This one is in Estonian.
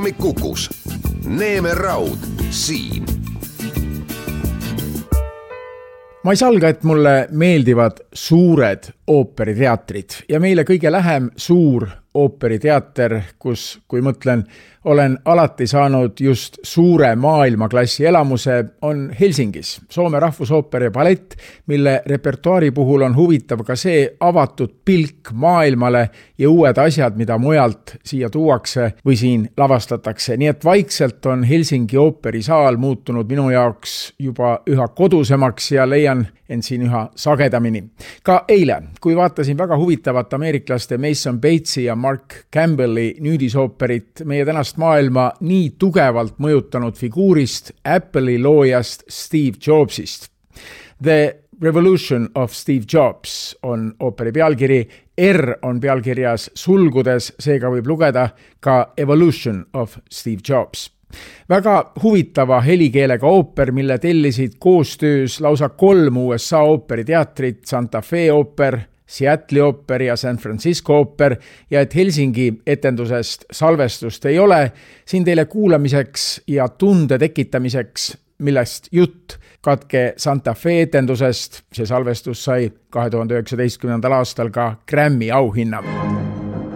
Kukus. Neeme Raud siin. Ma ei salga, et mulle meeldivad suured ooperiteatrid ja meile kõige lähem suur ooperiteater, kus, kui mõtlen, olen alati saanud just suure maailmaklassi elamuse, on Helsingis. Soome rahvusooper ja ballett, mille repertuaari puhul on huvitav ka see avatud pilk maailmale ja uued asjad, mida mujalt siia tuuakse või siin lavastatakse. Nii et vaikselt on Helsingi ooperisaal muutunud minu jaoks juba üha kodusemaks ja leian end siin üha sagedamini. Ka eile, kui vaatasin väga huvitavat ameeriklaste Mason Batesi ja Mark Campbelli nüüdisooperit meie tänast maailma nii tugevalt mõjutanud figuurist, Apple'i loojast Steve Jobsist. The Revolution of Steve Jobs on ooperi pealkiri, R on pealkirjas sulgudes, seega võib lugeda ka Evolution of Steve Jobs. Väga huvitava helikeelega ooper, mille tellisid koostöös lausa 3 USA ooperiteatrit, Santa Fe ooper, Seattle'i ooper ja San Francisco ooper, ja et Helsingi etendusest salvestust ei ole, siin teile kuulamiseks ja tunde tekitamiseks, millest jutt, katke Santa Fe etendusest, see salvestus sai 2019. aastal ka Grammy auhinna.